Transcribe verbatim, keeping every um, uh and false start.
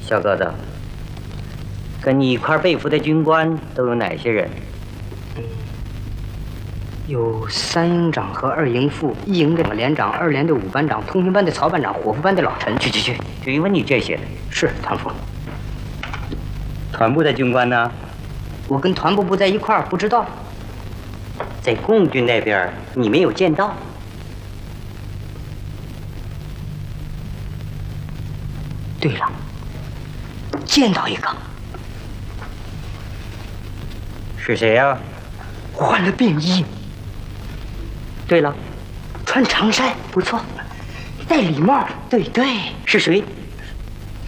小个子，跟你一块被俘的军官都有哪些人？ 嗯，有三营长和二营副，一营的连长，二连的五班长，通讯班的曹班长，伙夫班的老陈。 去去去，就问你这些。 是团副。 团部的军官呢？ 我跟团部不在一块儿，不知道。 在共军那边，你没有见到。 对了，见到一个。 是谁呀？ 换了便衣。 对了， 穿长衫，不错，戴礼帽。对对， 是谁？